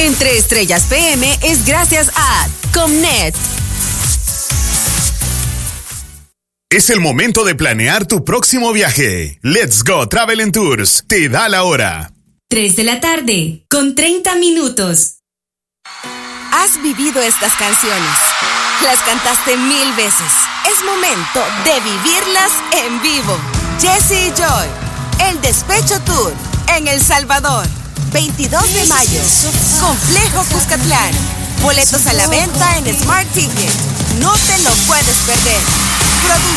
Entre Estrellas PM es gracias a Comnet. Es el momento de planear tu próximo viaje. Let's Go Travel and Tours te da la hora. 3:30 p.m. Has vivido estas canciones. Las cantaste 1000 veces. Es momento de vivirlas en vivo. Jesse y Joy, el Despecho Tour en El Salvador. 22 de mayo. Complejo Cuscatlán. Boletos a la venta en Smart Ticket. No te lo puedes perder. Produce